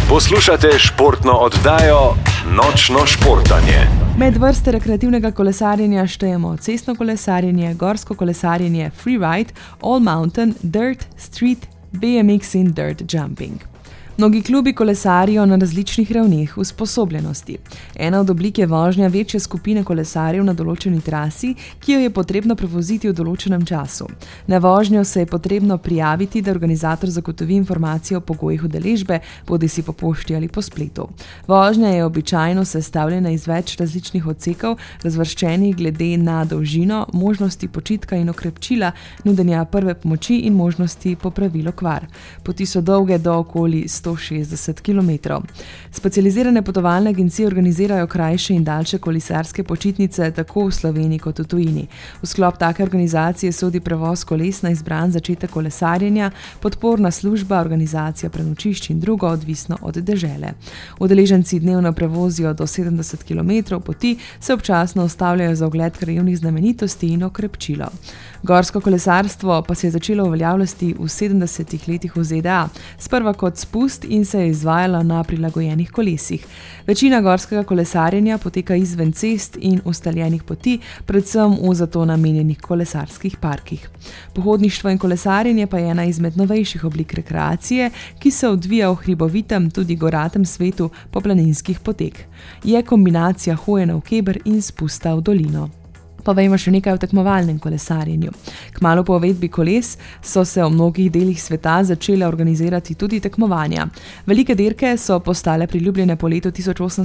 Poslušate športno oddajo Nočno športanje. Med vrste rekreativnega kolesarjenja štejemo cestno kolesarjenje, gorsko kolesarjenje, freeride, all mountain, dirt, street, BMX in dirt jumping. Mnogi klubi kolesarijo na različnih ravneh usposobljenosti. Ena od oblik je vožnja večje skupine kolesarjev na določeni trasi, ki jo je potrebno prevoziti v določenem času. Na vožnjo se je potrebno prijaviti, da organizator zagotovi informacije o pogojih udeležbe, bodisi po pošti ali po spletu. Vožnja je običajno sestavljena iz več različnih odsekov, razvrščenih glede na dolžino, možnosti počitka in okrepčila, nudenja prve pomoči in možnosti popravil okvar. Poti so dolge do okoli 160 km. Specializirane potovalne agencije organizirajo krajše in daljše kolesarske počitnice tako v Sloveniji kot v tujini. V sklop take organizacije sodi prevoz koles na izbran začetek kolesarjenja, podporna služba, organizacija prenočišč in drugo, odvisno od dežele. Udeleženci dnevno prevozijo do 70 km poti, se občasno ustavljajo za ogled krajevnih znamenitosti in okrepčilo. Gorsko kolesarstvo pa se je začelo uveljavljati v 70 letih v ZDA, sprva kot spust in se je izvajala na prilagojenih kolesih. Večina gorskega kolesarjenja poteka izven cest in ustaljenih poti, predvsem v za to namenjenih kolesarskih parkih. Pohodništvo in kolesarjenje pa je ena izmed novejših oblik rekreacije, ki se odvija v hribovitem, tudi goratem svetu po planinskih poteh. Je kombinacija hoje navkeber in spusta v dolino. Povejmo še nekaj o tekmovalnem kolesarjenju. Kmalu po uvedbi koles so se v mnogih delih sveta začele organizirati tudi tekmovanja. Velike dirke so postale priljubljene po letu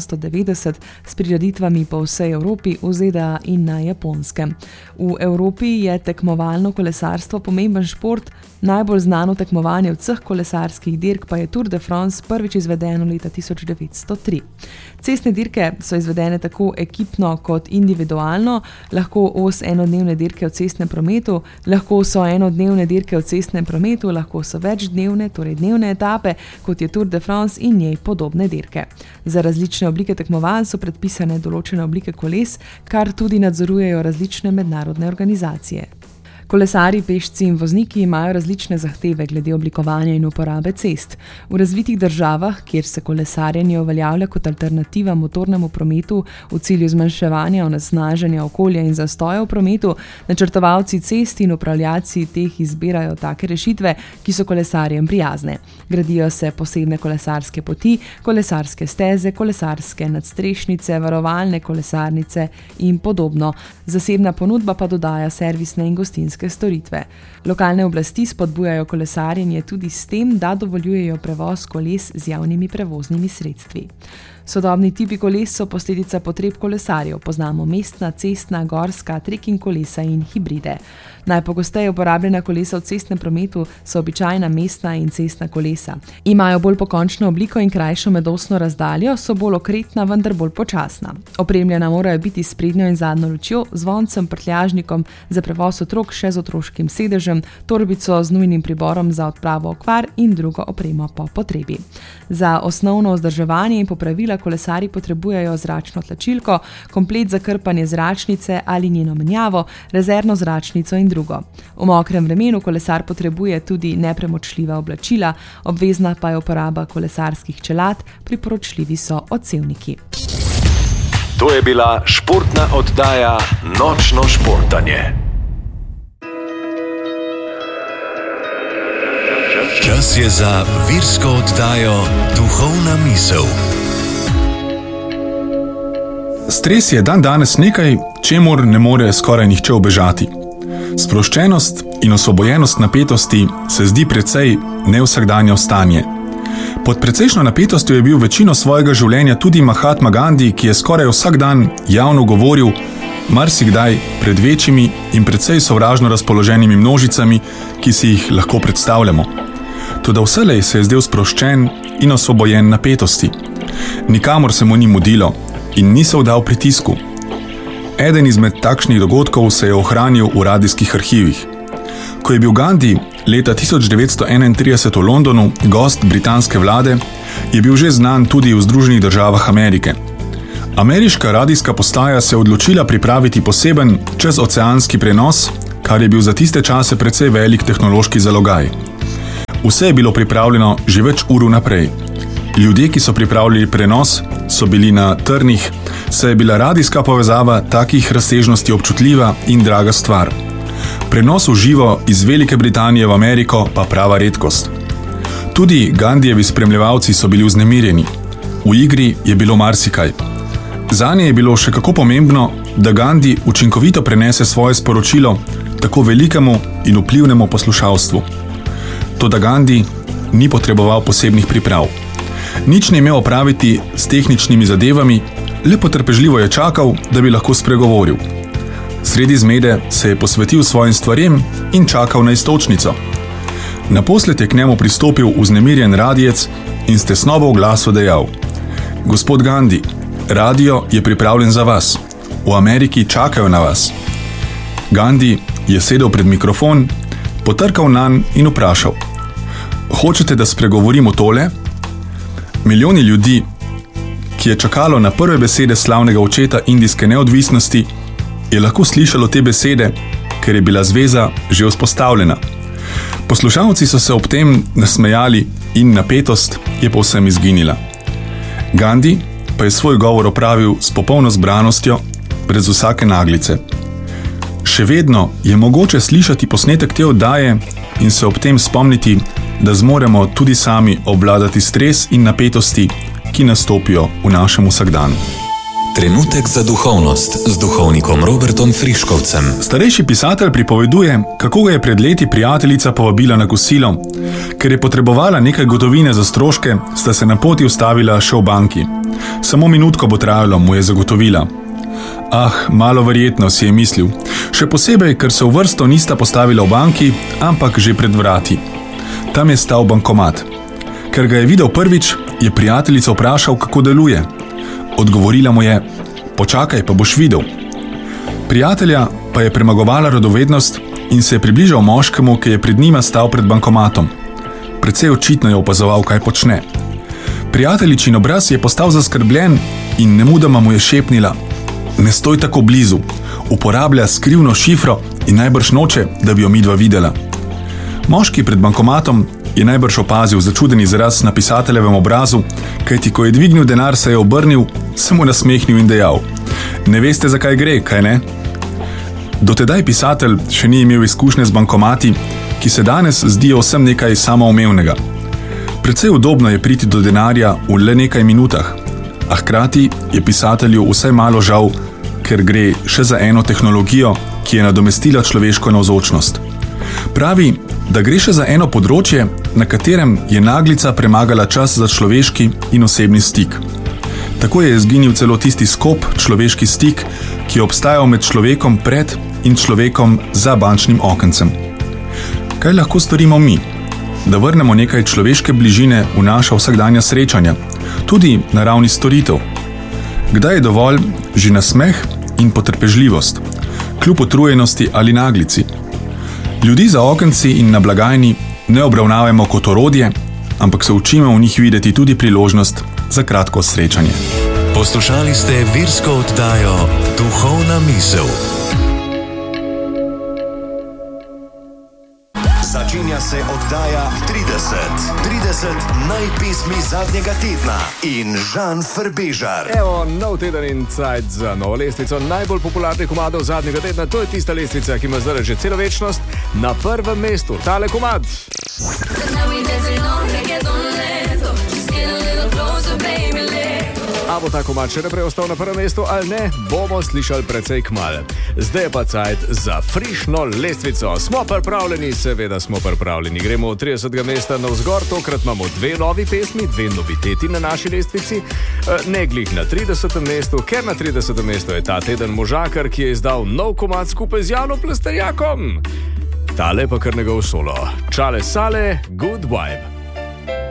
1890 s prireditvami po vsej Evropi, v ZDA in na Japonskem. V Evropi je tekmovalno kolesarstvo pomemben šport, najbolj znano tekmovanje vseh kolesarskih dirk pa je Tour de France, prvič izvedeno leta 1903. Cestne dirke so izvedene tako ekipno kot individualno, lahko enodnevne dirke v cestnem prometu, lahko so enodnevne dirke v cestnem prometu, lahko so večdnevne, torej dnevne etape, kot je Tour de France in njej podobne dirke. Za različne oblike tekmovanj so predpisane določene oblike koles, kar tudi nadzorujejo različne mednarodne organizacije. Kolesarji, pešci in vozniki imajo različne zahteve glede oblikovanja in uporabe cest. V razvitih državah, kjer se kolesarjenje uveljavlja kot alternativa motornemu prometu v cilju zmanjševanja onesnaženja okolja in zastoja v prometu, načrtovalci cest in upravljalci teh izbirajo take rešitve, ki so kolesarjem prijazne. Gradijo se posebne kolesarske poti, kolesarske steze, kolesarske nadstrešnice, varovalne kolesarnice in podobno. Zasebna ponudba pa dodaja servisne in gostinske storitve. Lokalne oblasti spodbujajo kolesarjenje tudi s tem, da dovoljujejo prevoz koles z javnimi prevoznimi sredstvi. Sodobni tipi koles so posledica potreb kolesarjev. Poznamo mestna, cestna, gorska, trekking kolesa in hibride. Najpogosteje uporabljena kolesa v cestnem prometu so običajna mestna in cestna kolesa. Imajo bolj pokončno obliko in krajšo medosno razdaljo, so bolj okretna, vendar bolj počasna. Opremljena morajo biti s prednjo in zadnjo lučjo, zvoncem, prtljažnikom za prevoz otrok še z otroškim sedežem, torbico z nujnim priborom za odpravo okvar in drugo opremo po potrebi. Za osnovno vzdrževanje in popravila kolesarji potrebujejo zračno tlačilko, komplet za krpanje zračnice ali njeno menjavo, rezervno zračnico in drugo. V mokrem vremenu kolesar potrebuje tudi nepremočljiva oblačila, obvezna pa je uporaba kolesarskih čelad, priporočljivi so odsevniki. To je bila športna oddaja Nočno športanje. Čas je za virsko oddajo Duhovna misel. Stres je dandanes nekaj, čemur ne more skoraj nihče ubežati. Sproščenost in osvobojenost napetosti se zdi precej nevsakdanje stanje. Pod precejšno napetostjo je bil večino svojega življenja tudi Mahatma Gandhi, ki je skoraj vsak dan javno govoril, marsikdaj pred večjimi in precej sovražno razpoloženimi množicami, ki si jih lahko predstavljamo. Toda vselej se je zdel sproščen in osvobojen napetosti. Nikamor se mu ni mudilo in ni se vdal pritisku. Eden izmed takšnih dogodkov se je ohranil v radijskih arhivih. Ko je bil Gandhi leta 1931 v Londonu gost britanske vlade, je bil že znan tudi v Združenih državah Amerike. Ameriška radijska postaja se je odločila pripraviti poseben čezoceanski prenos, kar je bil za tiste čase precej velik tehnološki zalogaj. Vse je bilo pripravljeno že več ur vnaprej. Ljudje, ki so pripravljali prenos, so bili na trnih, saj je bila radijska povezava takih razsežnosti občutljiva in draga stvar. Prenos v živo iz Velike Britanije v Ameriko pa prava redkost. Tudi Gandhijevi spremljevalci so bili vznemirjeni. V igri je bilo marsikaj. Zanje je bilo še kako pomembno, da Gandhi učinkovito prenese svoje sporočilo tako velikemu in vplivnemu poslušalstvu. Toda Gandhi ni potreboval posebnih priprav. Nič ni imel opraviti s tehničnimi zadevami, le potrpežljivo je čakal, da bi lahko spregovoril. Sredi zmede se je posvetil svojim stvarem in čakal na iztočnico. Naposled je k njemu pristopil vznemirjen radijec in s tesnobo v glasu dejal: Gospod Gandhi, radio je pripravljen za vas. V Ameriki čakajo na vas. Gandhi je sedel pred mikrofon, potrkal nanj in vprašal: Hočete, da spregovorim o tole? Milijoni ljudi, ki je čakalo na prve besede slavnega očeta indijske neodvisnosti, je lahko slišalo te besede, ker je bila zveza že vzpostavljena. Poslušalci so se ob tem nasmejali in napetost je povsem izginila. Gandhi pa je svoj govor opravil s popolno zbranostjo, brez vsake naglice. Še vedno je mogoče slišati posnetek te oddaje in se ob tem spomniti, da zmoremo tudi sami obvladati stres in napetosti, ki nastopijo v našem vsakdanu. Trenutek za duhovnost z duhovnikom Robertom Friškovcem. Starejši pisatelj pripoveduje, kako ga je pred leti prijateljica povabila na kosilo. Ker je potrebovala nekaj gotovine za stroške, sta se na poti ustavila še v banki. Samo minutko bo trajalo, mu je zagotovila. Malo verjetno, si je mislil. Še posebej, ker se v vrsto nista postavila v banki, ampak že pred vrati. Tam je stal bankomat. Ker ga je videl prvič, je prijateljica vprašal, kako deluje. Odgovorila mu je: Počakaj, pa boš videl. Prijatelja pa je premagovala radovednost in se je približal moškemu, ki je pred njima stal pred bankomatom. Precej očitno je opazoval, kaj počne. Prijateljičin obraz je postal zaskrbljen in nemudoma mu je šepnila: Ne stoj tako blizu, uporablja skrivno šifro in najbrž noče, da bi jo midva videla. Moški pred bankomatom je najbrž opazil začuden izraz na pisateljevem obrazu, kajti ko je dvignil denar, se je obrnil, se mu nasmehnil in dejal: Ne veste, zakaj gre, kaj ne? Dotedaj pisatelj še ni imel izkušnje z bankomati, ki se danes zdijo vsem nekaj samoumevnega. Precej udobno je priti do denarja v le nekaj minutah, a hkrati je pisatelju vsaj malo žal, ker gre še za eno tehnologijo, ki je nadomestila človeško navzočnost. Pravi, da gre še za eno področje, na katerem je naglica premagala čas za človeški in osebni stik. Tako je izginil celo tisti skop človeški stik, ki je obstajal med človekom pred in človekom za bančnim okencem. Kaj lahko storimo mi? Da vrnemo nekaj človeške bližine v naša vsakdanja srečanja, tudi na ravni storitev. Kdaj je dovolj že nasmeh in potrpežljivost, kljub utrujenosti ali naglici? Ljudi za okenci in na blagajni ne obravnavamo kot orodje, ampak se učimo v njih videti tudi priložnost za kratko srečanje. Poslušali ste virsko oddajo Duhovna misel. Začenja se oddaja 30 najpesmi zadnjega tedna in Žan Frbežar. Evo, nov teden in cajt za novo lestvico najbolj popularnih komadov zadnjega tedna. To je tista lestvica, ki ima zdaj že celo večnost. Na prvem mestu tale komad. A bo ta komad še naprej ostal na prvem mestu ali ne, bomo slišali precej kmalu. Zdaj pa cajt za frišno lestvico. Smo pripravljeni? Seveda smo pripravljeni. Gremo od 30. mesta navzgor, tokrat imamo dve novi pesmi, dve noviteti na naši lestvici. Ne glih na 30. mestu, ker na 30. mestu je ta teden možakar, ki je izdal nov komad skupaj z Janom Plesterjakom. Tale pa kar njegov solo. Čale Sale, Good Vibe.